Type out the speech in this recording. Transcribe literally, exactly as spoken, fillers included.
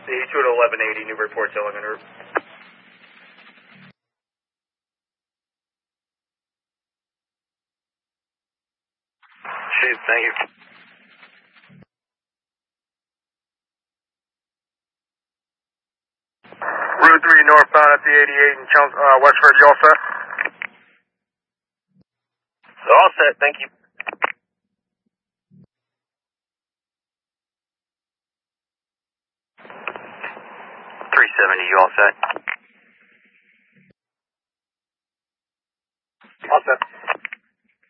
eighty-two at eleven eighty, Newburyport, Tilling en route. Chief, thank you. Route three northbound at the eighty-eight in Chelm uh, Westford, you all set? All set, thank you. three seventy, you all set? All set.